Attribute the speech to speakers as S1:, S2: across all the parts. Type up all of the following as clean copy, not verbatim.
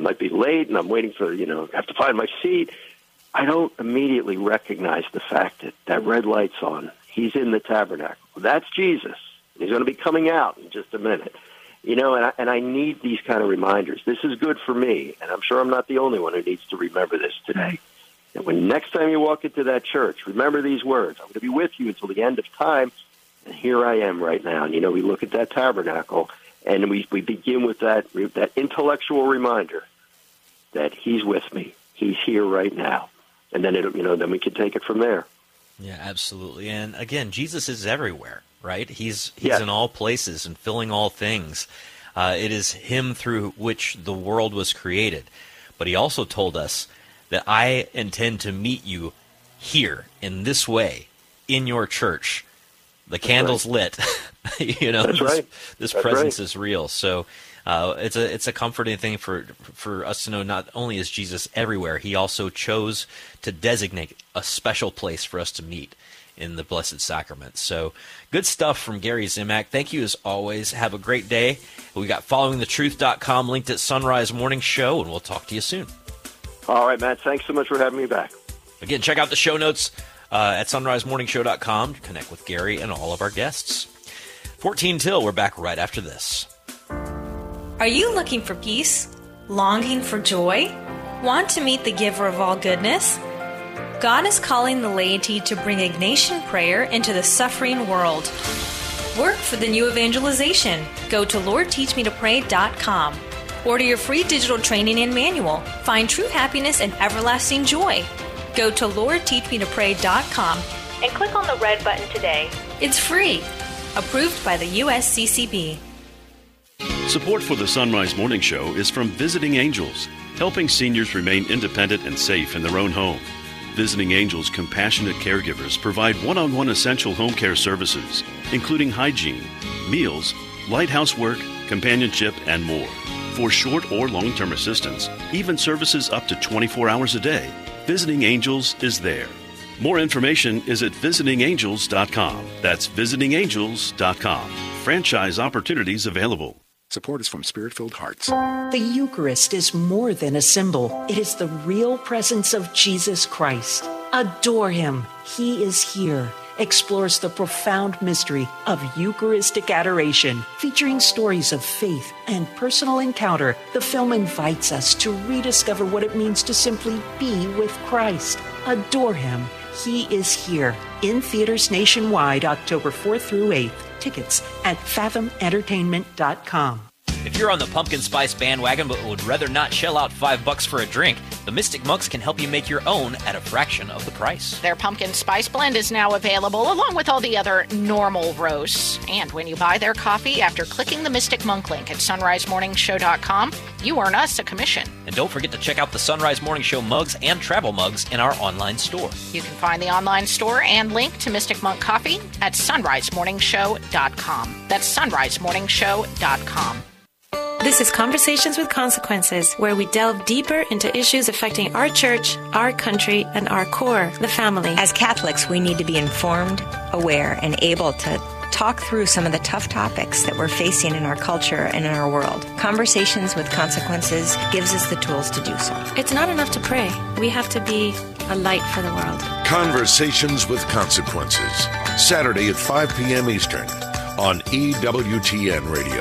S1: might be late and I'm waiting for, have to find my seat, I don't immediately recognize the fact that that red light's on. He's in the tabernacle. That's Jesus. He's going to be coming out in just a minute. And I need these kind of reminders. This is good for me, and I'm sure I'm not the only one who needs to remember this today. And when next time you walk into that church, remember these words. I'm going to be with you until the end of time, and here I am right now. And, we look at that tabernacle, and we begin with that intellectual reminder that he's with me. He's here right now. And then, then we can take it from there.
S2: Yeah, absolutely. And again, Jesus is everywhere, right? He's in all places and filling all things. It is him through which the world was created. But he also told us that I intend to meet you here in this way, in your church. The candle's lit.
S1: That's right.
S2: This presence is real. So it's a comforting thing for us to know not only is Jesus everywhere, he also chose to designate a special place for us to meet in the Blessed Sacrament. So good stuff from Gary Zimak. Thank you as always. Have a great day. We got followingthetruth.com linked at Sunrise Morning Show, and we'll talk to you soon.
S1: All right, Matt. Thanks so much for having me back.
S2: Again, check out the show notes at sunrisemorningshow.com to connect with Gary and all of our guests. 14 till. We're back right after this.
S3: Are you looking for peace? Longing for joy? Want to meet the giver of all goodness? God is calling the laity to bring Ignatian prayer into the suffering world. Work for the new evangelization. Go to LordTeachMeToPray.com. Order your free digital training and manual. Find true happiness and everlasting joy. Go to LordTeachMeToPray.com and click on the red button today. It's free. Approved by the USCCB.
S4: Support for the Sunrise Morning Show is from Visiting Angels, helping seniors remain independent and safe in their own home. Visiting Angels compassionate caregivers provide one-on-one essential home care services, including hygiene, meals, light housework, companionship, and more. For short or long-term assistance, even services up to 24 hours a day, Visiting Angels is there. More information is at visitingangels.com. That's visitingangels.com. Franchise opportunities available.
S5: Support is from Spirit-Filled Hearts.
S6: The Eucharist is more than a symbol. It is the real presence of Jesus Christ. Adore him. He is here. Explores the profound mystery of Eucharistic adoration. Featuring stories of faith and personal encounter, the film invites us to rediscover what it means to simply be with Christ. Adore him. He is here. In theaters nationwide, October 4th through 8th. Tickets at fathomentertainment.com.
S2: If you're on the pumpkin spice bandwagon but would rather not shell out $5 for a drink, the Mystic Monks can help you make your own at a fraction of the price.
S7: Their pumpkin spice blend is now available along with all the other normal roasts. And when you buy their coffee after clicking the Mystic Monk link at sunrisemorningshow.com, you earn us a commission.
S2: And don't forget to check out the Sunrise Morning Show mugs and travel mugs in our online store.
S7: You can find the online store and link to Mystic Monk Coffee at sunrisemorningshow.com. That's sunrisemorningshow.com.
S8: This is Conversations with Consequences, where we delve deeper into issues affecting our church, our country, and our core, the family.
S9: As Catholics, we need to be informed, aware, and able to talk through some of the tough topics that we're facing in our culture and in our world. Conversations with Consequences gives us the tools to do so.
S8: It's not enough to pray. We have to be a light for the world.
S10: Conversations with Consequences, Saturday at 5 p.m. Eastern on EWTN Radio.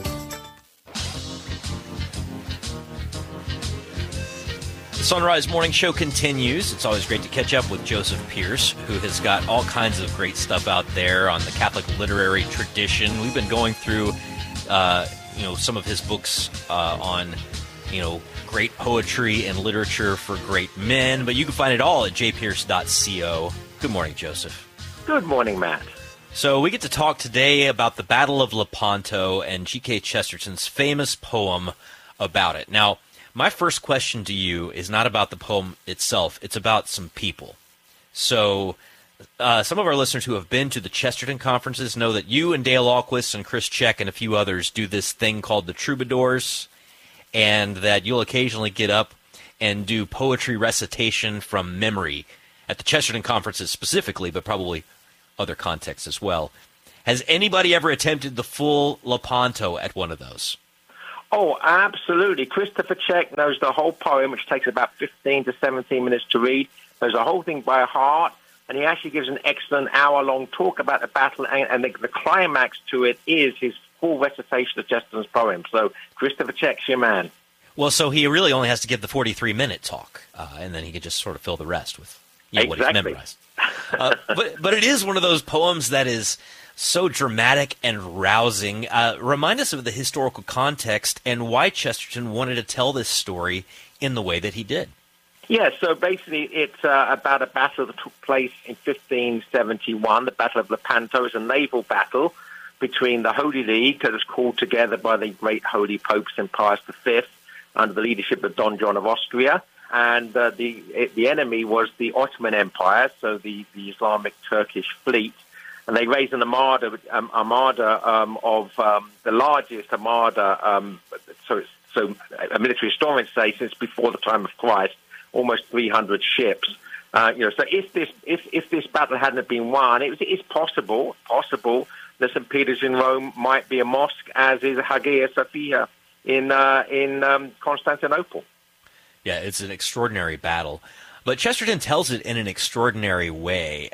S2: Sunrise Morning Show continues. It's always great to catch up with Joseph Pearce, who has got all kinds of great stuff out there on the Catholic literary tradition. We've been going through, some of his books on, great poetry and literature for great men, but you can find it all at jpearce.co. Good morning, Joseph.
S11: Good morning, Matt.
S2: So we get to talk today about the Battle of Lepanto and G.K. Chesterton's famous poem about it. Now, my first question to you is not about the poem itself. It's about some people. So some of our listeners who have been to the Chesterton conferences know that you and Dale Ahlquist and Chris Check and a few others do this thing called the Troubadours, and that you'll occasionally get up and do poetry recitation from memory at the Chesterton conferences specifically, but probably other contexts as well. Has anybody ever attempted the full Lepanto at one of those?
S11: Oh, absolutely. Christopher Check knows the whole poem, which takes about 15 to 17 minutes to read. Knows the whole thing by heart, and he actually gives an excellent hour-long talk about the battle, and the climax to it is his full recitation of Chesterton's poem. So Christopher Check's your man.
S2: Well, so he really only has to give the 43-minute talk, and then he can just sort of fill the rest with what he's memorized. But it is one of those poems that is so dramatic and rousing. Remind us of the historical context and why Chesterton wanted to tell this story in the way that he did.
S11: Yeah, so basically it's about a battle that took place in 1571, the Battle of Lepanto. Is a naval battle between the Holy League that was called together by the great Holy Pope St. Pius V under the leadership of Don John of Austria. And the enemy was the Ottoman Empire, so the Islamic Turkish fleet. And they raised an armada of the largest armada, so a military historian say, since before the time of Christ, almost 300 ships. So if this battle hadn't been won, it's possible that St. Peter's in Rome might be a mosque, as is Hagia Sophia in Constantinople.
S2: Yeah, it's an extraordinary battle. But Chesterton tells it in an extraordinary way.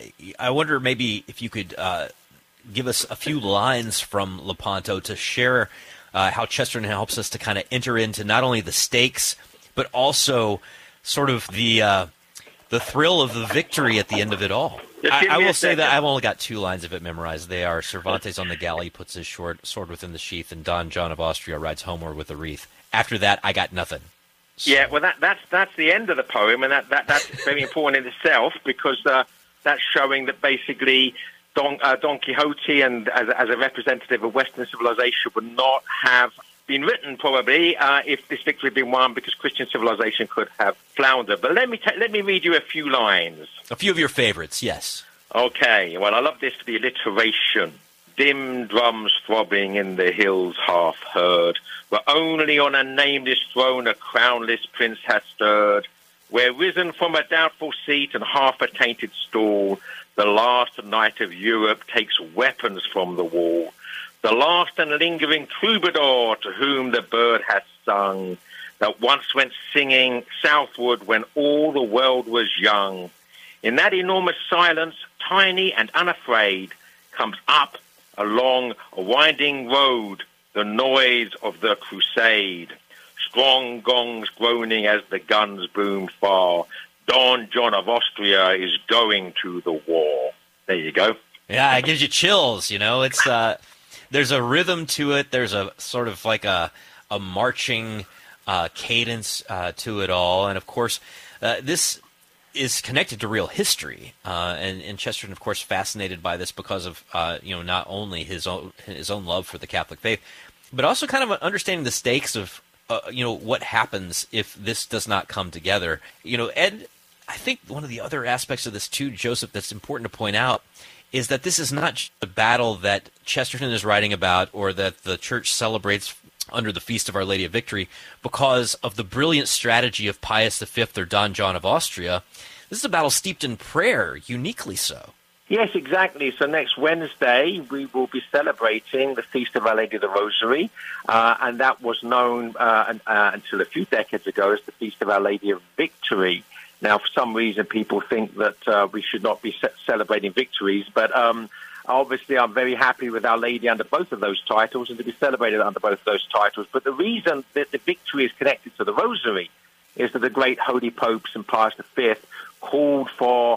S2: I wonder maybe if you could give us a few lines from Lepanto to share how Chesterton helps us to kind of enter into not only the stakes, but also sort of the thrill of the victory at the end of it all. I will say that I've only got 2 lines of it memorized. They are: Cervantes on the galley puts his sword within the sheath, and Don John of Austria rides homeward with a wreath. After that, I got nothing. So.
S11: Yeah, well, that's the end of the poem, and that's very important in itself, because that's showing that basically Don Quixote, and as a representative of Western civilization, would not have been written probably if this victory had been won, because Christian civilization could have floundered. But let me read you a few lines.
S2: A few of your favorites, yes.
S11: Okay, well, I love this for the alliteration. Dim drums throbbing in the hills half heard, where only on a nameless throne a crownless prince hath stirred, where risen from a doubtful seat and half a tainted stall, the last knight of Europe takes weapons from the wall, the last and lingering troubadour to whom the bird hath sung, that once went singing southward when all the world was young. In that enormous silence, tiny and unafraid, comes up along a winding road the noise of the crusade. Strong gongs groaning as the guns boom far. Don John of Austria is going to the war. There you go.
S2: Yeah, it gives you chills, It's there's a rhythm to it. There's a sort of like a marching cadence to it all. And, of course, this is connected to real history, and Chesterton, of course, fascinated by this because of not only his own love for the Catholic faith, but also kind of understanding the stakes of what happens if this does not come together. Ed, I think one of the other aspects of this too, Joseph, that's important to point out is that this is not just a battle that Chesterton is writing about or that the church celebrates under the Feast of Our Lady of Victory because of the brilliant strategy of Pius V or Don John of Austria. This is a battle steeped in prayer, uniquely so.
S11: Yes, exactly. So next Wednesday, we will be celebrating the Feast of Our Lady of the Rosary, and that was known until a few decades ago as the Feast of Our Lady of Victory. Now, for some reason, people think that we should not be celebrating victories, but obviously, I'm very happy with Our Lady under both of those titles and to be celebrated under both of those titles. But the reason that the victory is connected to the Rosary is that the great Holy Pope St. Pius V called for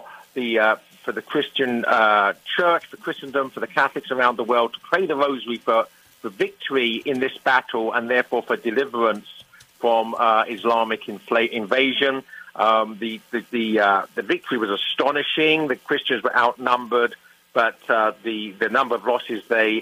S11: the Christian Church, for Christendom, for the Catholics around the world to pray the Rosary for victory in this battle and therefore for deliverance from Islamic invasion. The victory was astonishing. The Christians were outnumbered. But the number of losses they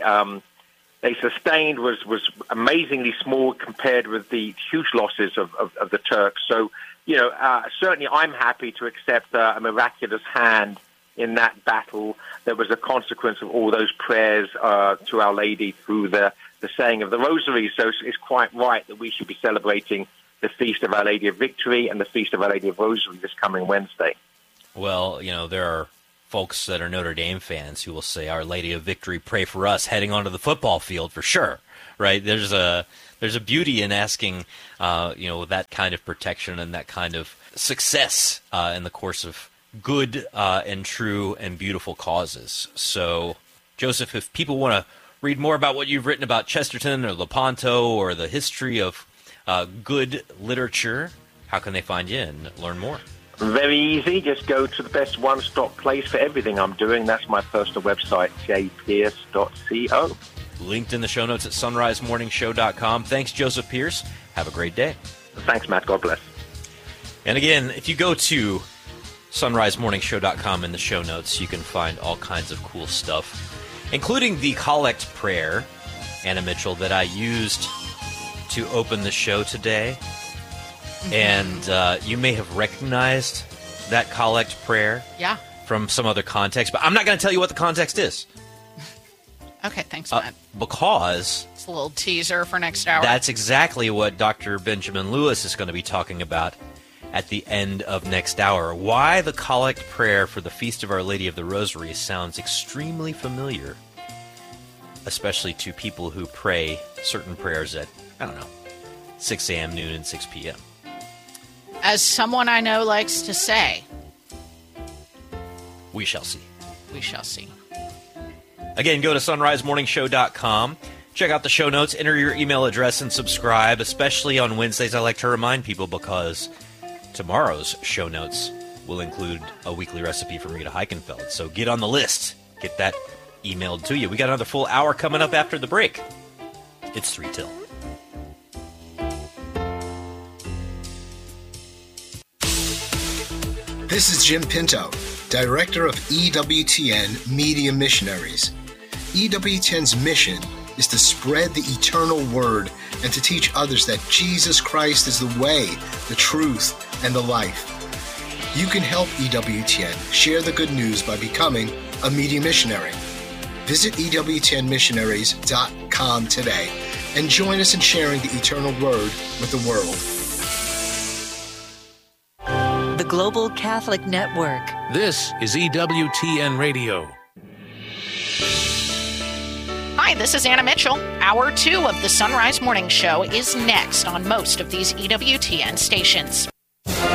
S11: sustained was amazingly small compared with the huge losses of the Turks. So, certainly I'm happy to accept a miraculous hand in that battle that was a consequence of all those prayers to Our Lady through the saying of the Rosary. So it's quite right that we should be celebrating the Feast of Our Lady of Victory and the Feast of Our Lady of Rosary this coming Wednesday.
S2: Well, there are folks that are Notre Dame fans who will say, Our Lady of Victory, pray for us heading onto the football field for sure, right? There's there's a beauty in asking, that kind of protection and that kind of success in the course of good and true and beautiful causes. So, Joseph, if people want to read more about what you've written about Chesterton or Lepanto or the history of good literature, how can they find you and learn more?
S11: Very easy. Just go to the best one-stop place for everything I'm doing. That's my personal website, jpierce.co.
S2: Linked in the show notes at sunrisemorningshow.com. Thanks, Joseph Pearce. Have a great day.
S11: Thanks, Matt. God bless.
S2: And again, if you go to sunrisemorningshow.com in the show notes, you can find all kinds of cool stuff, including the collect prayer, Anna Mitchell, that I used to open the show today. And you may have recognized that collect prayer from some other context, but I'm not going to tell you what the context is.
S7: Okay, thanks, Matt.
S2: Because
S7: it's a little teaser for next hour.
S2: That's exactly what Dr. Benjamin Lewis is going to be talking about at the end of next hour. Why the collect prayer for the Feast of Our Lady of the Rosary sounds extremely familiar, especially to people who pray certain prayers at, 6 a.m., noon, and 6 p.m.
S7: As someone I know likes to say,
S2: we shall see.
S7: We shall see.
S2: Again, go to sunrisemorningshow.com. Check out the show notes, enter your email address, and subscribe, especially on Wednesdays. I like to remind people because tomorrow's show notes will include a weekly recipe from Rita Heikenfeld. So get on the list. Get that emailed to you. We got another full hour coming up after the break. It's 3 till.
S12: This is Jim Pinto, Director of EWTN Media Missionaries. EWTN's mission is to spread the eternal word and to teach others that Jesus Christ is the way, the truth, and the life. You can help EWTN share the good news by becoming a media missionary. Visit EWTNmissionaries.com today and join us in sharing the eternal word with the world.
S6: The Global Catholic Network.
S13: This is EWTN Radio.
S7: Hi, this is Anna Mitchell. Hour 2 of the Sunrise Morning Show is next on most of these EWTN stations.